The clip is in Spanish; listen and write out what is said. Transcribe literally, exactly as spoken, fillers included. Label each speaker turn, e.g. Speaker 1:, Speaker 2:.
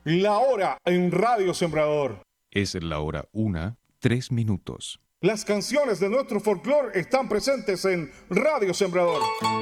Speaker 1: La hora en Radio Sembrador.
Speaker 2: Es la hora una, tres minutos.
Speaker 1: Las canciones de nuestro folclore están presentes en Radio Sembrador.